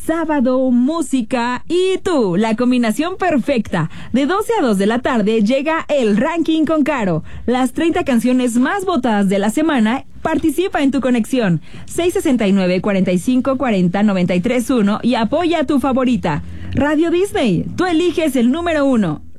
sábado, música y tú, la combinación perfecta. De 12 a 2 de la tarde llega el Ranking con Caro. Las 30 canciones más votadas de la semana. Participa en tu conexión 669-4540-931 y apoya a tu favorita. Radio Disney, tú eliges el número 1.